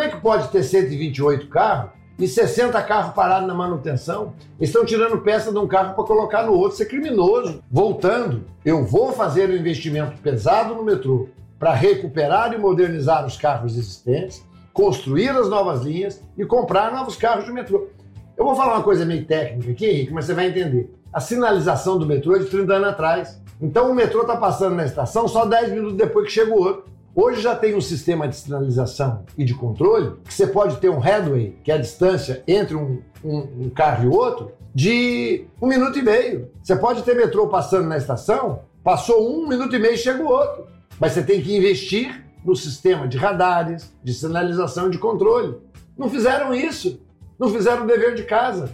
Como é que pode ter 128 carros e 60 carros parados na manutenção? Eles estão tirando peça de um carro para colocar no outro. Isso é criminoso. Voltando, eu vou fazer um investimento pesado no metrô para recuperar e modernizar os carros existentes, construir as novas linhas e comprar novos carros de metrô. Eu vou falar uma coisa meio técnica aqui, Henrique, mas você vai entender. A sinalização do metrô é de 30 anos atrás. Então o metrô está passando na estação só 10 minutos depois que chega o outro. Hoje já tem um sistema de sinalização e de controle que você pode ter um headway, que é a distância entre um carro e outro, de 1 minuto e meio. Você pode ter metrô passando na estação, passou 1 minuto e meio e chega o outro. Mas você tem que investir no sistema de radares, de sinalização e de controle. Não fizeram isso. Não fizeram o dever de casa.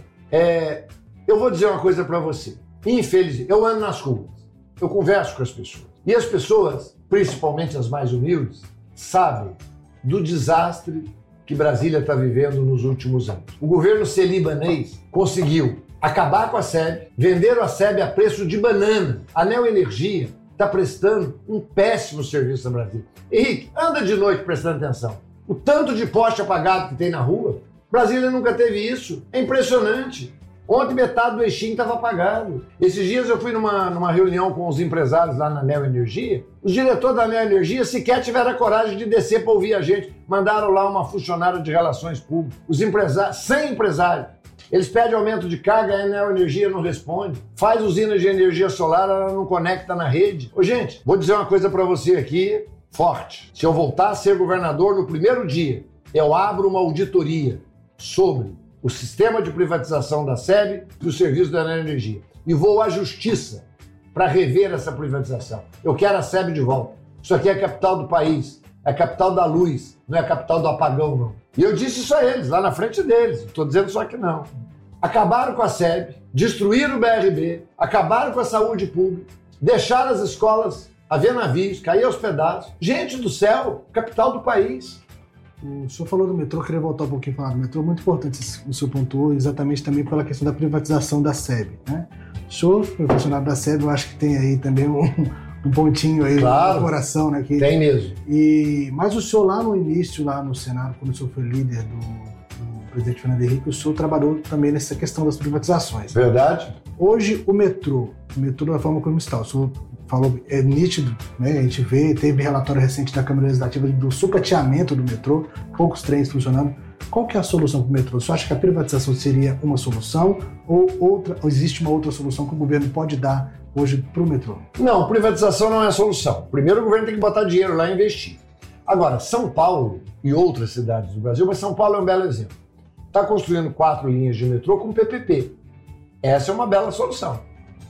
Eu vou dizer uma coisa para você. Infelizmente, eu ando nas ruas, eu converso com as pessoas. E as pessoas, principalmente as mais humildes, sabem do desastre que Brasília está vivendo nos últimos anos. O governo libanês conseguiu acabar com a SEB, venderam a SEB a preço de banana. A Neoenergia está prestando um péssimo serviço a Brasília. Henrique, anda de noite prestando atenção. O tanto de poste apagado que tem na rua, Brasília nunca teve isso. É impressionante. Ontem metade do Exim estava apagado. Esses dias eu fui numa reunião com os empresários lá na Neoenergia. Os diretores da Neoenergia sequer tiveram a coragem de descer para ouvir a gente. Mandaram lá uma funcionária de relações públicas. Os empresários, 100 empresários. Eles pedem aumento de carga, a Neoenergia não responde. Faz usinas de energia solar, ela não conecta na rede. Ô, gente, vou dizer uma coisa para você aqui, forte. Se eu voltar a ser governador no primeiro dia, eu abro uma auditoria sobre o sistema de privatização da SEB e o serviço da Neoenergia. E vou à justiça para rever essa privatização. Eu quero a SEB de volta. Isso aqui é a capital do país, é a capital da luz, não é a capital do apagão, não. E eu disse isso a eles, lá na frente deles. Estou dizendo só que não. Acabaram com a SEB, destruíram o BRB, acabaram com a saúde pública, deixaram as escolas a ver navios, cair aos pedaços. Gente do céu, capital do país. O senhor falou do metrô, eu queria voltar um pouquinho e falar do metrô, muito importante o senhor pontuou, exatamente também pela questão da privatização da SEB, né? O senhor, funcionário da SEB, eu acho que tem aí também um pontinho aí no coração, né? Tem mesmo. Mas o senhor lá no início, lá no Senado, quando o senhor foi líder do presidente Fernando Henrique, o senhor trabalhou também nessa questão das privatizações. Verdade. Hoje, o metrô da forma como está, o senhor falou, é nítido, né? A gente vê, teve relatório recente da Câmara Legislativa do sucateamento do metrô, poucos trens funcionando. Qual que é a solução para o metrô? Você acha que a privatização seria uma solução ou existe uma outra solução que o governo pode dar hoje para o metrô? Não, privatização não é a solução. Primeiro o governo tem que botar dinheiro lá e investir. Agora, São Paulo e outras cidades do Brasil, mas São Paulo é um belo exemplo. Está construindo 4 linhas de metrô com PPP. Essa é uma bela solução.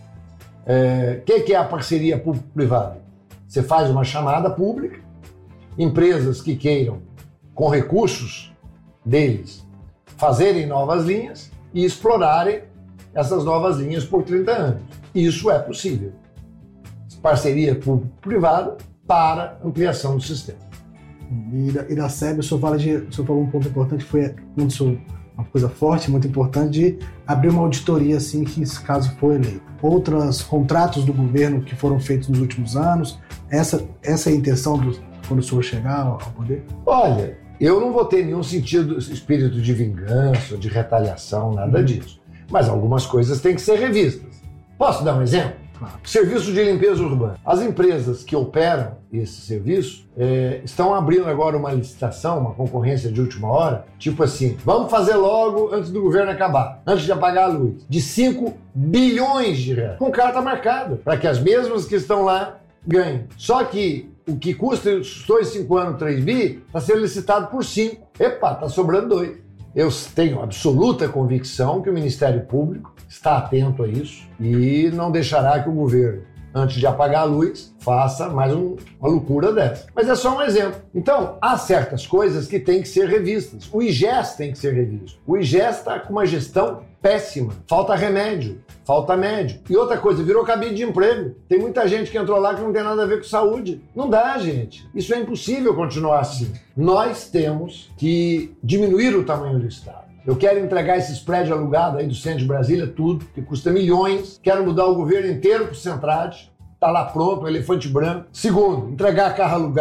O que é a parceria público-privada? Você faz uma chamada pública, empresas que queiram, com recursos deles, fazerem novas linhas e explorarem essas novas linhas por 30 anos. Isso é possível. Parceria público-privada para ampliação do sistema. E da SEB, o senhor falou um ponto importante, que foi uma coisa forte, muito importante, de abrir uma auditoria, assim, que esse caso foi eleito. Outros contratos do governo que foram feitos nos últimos anos, essa é a intenção quando o senhor chegar ao poder? Olha, eu não vou ter nenhum espírito de vingança, de retaliação, nada disso. Mas algumas coisas têm que ser revistas. Posso dar um exemplo? Claro. Serviço de limpeza urbana. As empresas que operam esse serviço estão abrindo agora uma licitação, uma concorrência de última hora, tipo assim, vamos fazer logo antes do governo acabar, antes de apagar a luz, de 5 bilhões de reais. Com carta marcada, para que as mesmas que estão lá ganhem. Só que o que custa os 5 anos 3 bi, está sendo licitado por 5. Epa, está sobrando 2. Eu tenho absoluta convicção que o Ministério Público está atento a isso e não deixará que o governo, antes de apagar a luz, faça mais uma loucura dessa. Mas é só um exemplo. Então, há certas coisas que têm que ser revistas. O IGES tem que ser revisto. O IGES está com uma gestão péssima. Falta remédio, falta médico. E outra coisa, virou cabide de emprego. Tem muita gente que entrou lá que não tem nada a ver com saúde. Não dá, gente. Isso é impossível continuar assim. Nós temos que diminuir o tamanho do Estado. Eu quero entregar esses prédios alugados aí do centro de Brasília, tudo, que custa milhões. Quero mudar o governo inteiro para o Centrade. Está lá pronto, o elefante branco. Segundo, entregar carro alugado.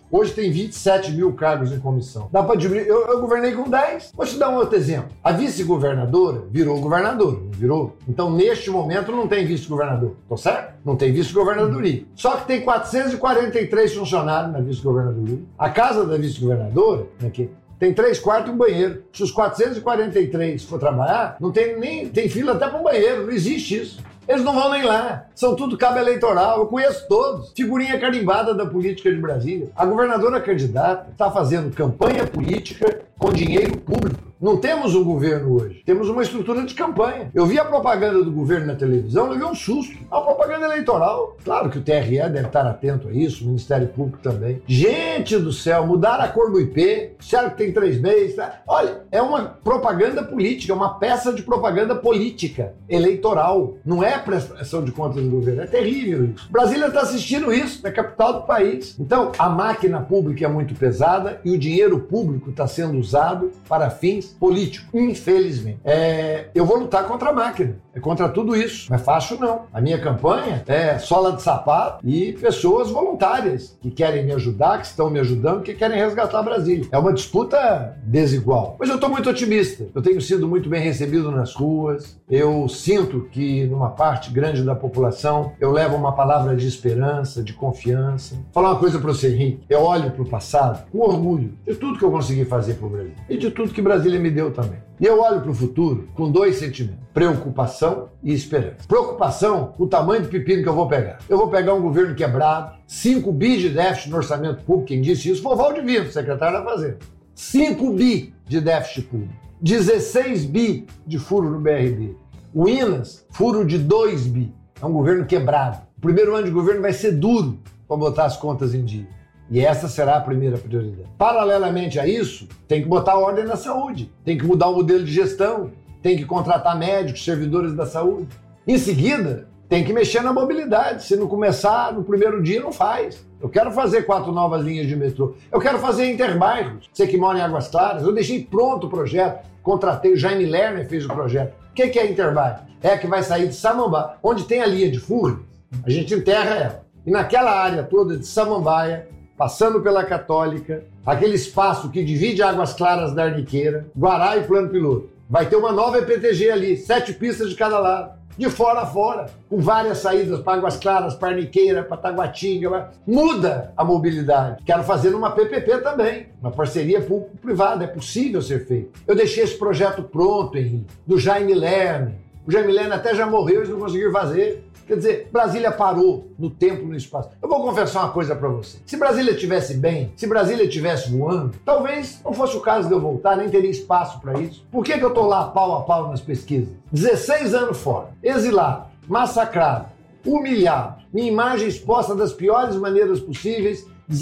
Hoje tem 27 mil cargos em comissão. Dá para diminuir. Eu governei com 10. Vou te dar um outro exemplo. A vice-governadora virou governadora, não virou? Então, neste momento, não tem vice-governador. Tô certo? Não tem vice-governadoria. Só que tem 443 funcionários na vice-governadoria. A casa da vice-governadora, aqui, tem 3 quartos e um banheiro. Se os 443 for trabalhar, não tem fila até para um banheiro. Não existe isso. Eles não vão nem lá. São tudo cabo eleitoral. Eu conheço todos. Figurinha carimbada da política de Brasília. A governadora candidata está fazendo campanha política com dinheiro público. Não temos um governo hoje. Temos uma estrutura de campanha. Eu vi a propaganda do governo na televisão, levei um susto. É uma propaganda eleitoral. Claro que o TRE deve estar atento a isso, o Ministério Público também. Gente do céu, mudaram a cor do IP, disseram que tem 3 meses. Tá? Olha, é uma propaganda política, uma peça de propaganda política, eleitoral. Não é prestação de contas do governo. É terrível isso. Brasília está assistindo isso, é a capital do país. Então, a máquina pública é muito pesada e o dinheiro público está sendo usado para fins políticos, infelizmente. Eu vou lutar contra a máquina, contra tudo isso. Não é fácil, não. A minha campanha é sola de sapato e pessoas voluntárias que querem me ajudar, que estão me ajudando, que querem resgatar Brasília. É uma disputa desigual. Mas eu estou muito otimista. Eu tenho sido muito bem recebido nas ruas. Eu sinto que, numa parte grande da população, eu levo uma palavra de esperança, de confiança. Vou falar uma coisa para você, Henrique. Eu olho para o passado com orgulho de tudo que eu consegui fazer para o Brasil e de tudo que Brasília me deu também. E eu olho para o futuro com 2 sentimentos: preocupação e esperança. Preocupação com o tamanho do pepino que eu vou pegar. Eu vou pegar um governo quebrado, 5 bi de déficit no orçamento público. Quem disse isso foi o Valdivino, secretário da Fazenda. 5 bi de déficit público. 16 bi de furo no BRB. O INAS, furo de 2 bi. É um governo quebrado. O primeiro ano de governo vai ser duro para botar as contas em dia. E essa será a primeira prioridade. Paralelamente a isso, tem que botar ordem na saúde, tem que mudar o modelo de gestão, tem que contratar médicos, servidores da saúde. Em seguida, tem que mexer na mobilidade. Se não começar no primeiro dia, não faz. Eu quero fazer 4 novas linhas de metrô. Eu quero fazer interbairros. Você que mora em Águas Claras, eu deixei pronto o projeto, contratei, o Jaime Lerner fez o projeto. O que é interbairro? É que vai sair de Samambaia, onde tem a linha de Furnas, a gente enterra ela. E naquela área toda de Samambaia, passando pela Católica, aquele espaço que divide Águas Claras da Arniqueira, Guará e Plano Piloto. Vai ter uma nova EPTG ali, 7 pistas de cada lado, de fora a fora, com várias saídas para Águas Claras, para Arniqueira, para Taguatinga. Muda a mobilidade. Quero fazer uma PPP também, uma parceria público-privada, é possível ser feito. Eu deixei esse projeto pronto, Henrique, do Jaime Lerner. O Jaime Lerner até já morreu, eles não conseguiram fazer. Quer dizer, Brasília parou no tempo e no espaço. Eu vou confessar uma coisa para você. Se Brasília estivesse bem, se Brasília estivesse voando, talvez não fosse o caso de eu voltar, nem teria espaço para isso. Por que eu estou lá pau a pau nas pesquisas? 16 anos fora, exilado, massacrado, humilhado, minha imagem exposta das piores maneiras possíveis,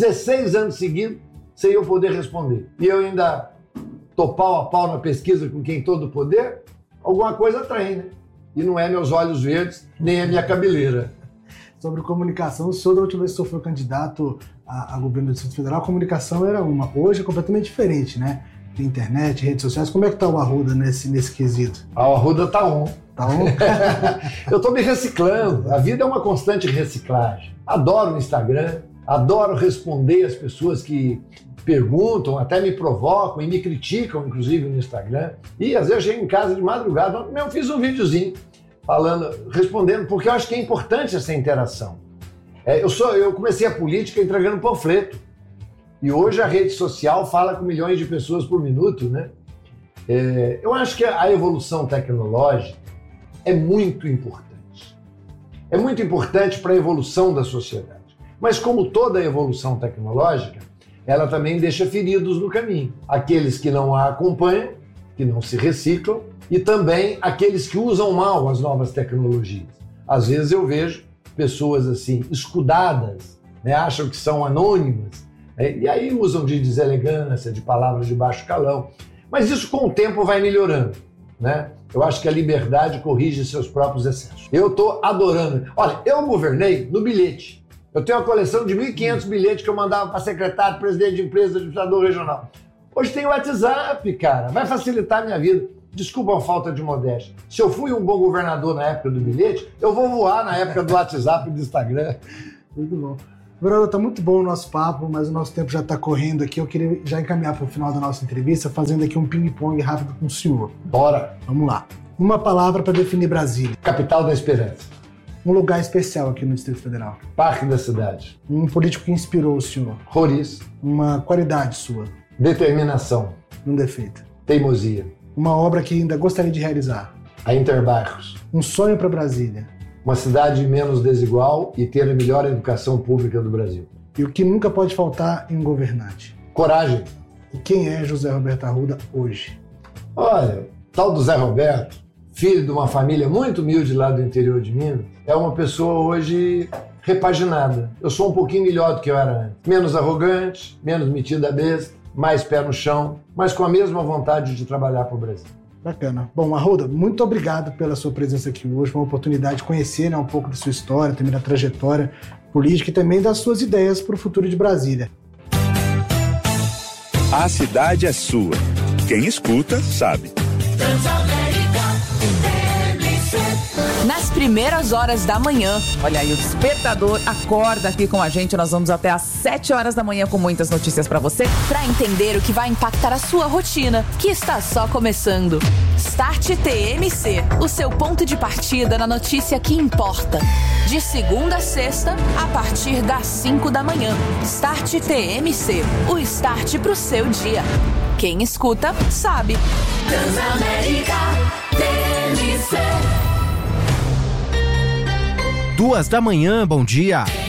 16 anos seguidos, sem eu poder responder. E eu ainda estou pau a pau na pesquisa com quem todo o poder? Alguma coisa tem, né? E não é meus olhos verdes, nem a minha cabeleira. Sobre comunicação, o senhor, da última vez que o senhor foi candidato a governo do Distrito Federal, a comunicação era uma. Hoje é completamente diferente, né? Tem internet, redes sociais. Como é que tá o Arruda nesse quesito? O Arruda tá on. Tá on? Eu tô me reciclando. A vida é uma constante reciclagem. Adoro o Instagram, adoro responder as pessoas que perguntam, até me provocam e me criticam, inclusive, no Instagram. E às vezes eu chego em casa de madrugada, eu fiz um videozinho respondendo, porque eu acho que é importante essa interação. Eu comecei a política entregando panfleto. E hoje a rede social fala com milhões de pessoas por minuto, né? Eu acho que a evolução tecnológica é muito importante. É muito importante para a evolução da sociedade. Mas como toda evolução tecnológica, ela também deixa feridos no caminho. Aqueles que não a acompanham, que não se reciclam, e também aqueles que usam mal as novas tecnologias. Às vezes eu vejo pessoas assim, escudadas, né, acham que são anônimas, e aí usam de deselegância, de palavras de baixo calão. Mas isso com o tempo vai melhorando, né? Eu acho que a liberdade corrige seus próprios excessos. Eu estou adorando. Olha, eu governei no bilhete. Eu tenho uma coleção de 1.500 bilhetes que eu mandava para secretário, presidente de empresa, administrador regional. Hoje tem o WhatsApp, cara. Vai facilitar a minha vida. Desculpa a falta de modéstia. Se eu fui um bom governador na época do bilhete, eu vou voar na época do WhatsApp e do Instagram. Muito bom. Governador, tá muito bom o nosso papo, mas o nosso tempo já está correndo aqui. Eu queria já encaminhar para o final da nossa entrevista, fazendo aqui um ping-pong rápido com o senhor. Bora. Vamos lá. Uma palavra para definir Brasília. Capital da Esperança. Um lugar especial aqui no Distrito Federal. Parque da Cidade. Um político que inspirou o senhor. Roriz. Uma qualidade sua. Determinação. Um defeito. Teimosia. Uma obra que ainda gostaria de realizar. A Interbairros. Um sonho para Brasília. Uma cidade menos desigual e ter a melhor educação pública do Brasil. E o que nunca pode faltar em um governante. Coragem. E quem é José Roberto Arruda hoje? Olha, tal do Zé Roberto, filho de uma família muito humilde lá do interior de Minas, é uma pessoa hoje repaginada. Eu sou um pouquinho melhor do que eu era antes. Menos arrogante, menos metido a besta, mais pé no chão, mas com a mesma vontade de trabalhar para o Brasil. Bacana. Bom, Arruda, muito obrigado pela sua presença aqui hoje. Foi uma oportunidade de conhecer, né, um pouco da sua história, também da trajetória política e também das suas ideias para o futuro de Brasília. A cidade é sua. Quem escuta, sabe. Nas primeiras horas da manhã. Olha aí, o Despertador acorda aqui com a gente. Nós vamos até às 7 horas da manhã com muitas notícias pra você. Pra entender o que vai impactar a sua rotina, que está só começando. Start TMC, o seu ponto de partida na notícia que importa. De segunda a sexta, a partir das 5 da manhã. Start TMC, o start pro seu dia. Quem escuta, sabe. Transamérica TMC. 2 da manhã, bom dia.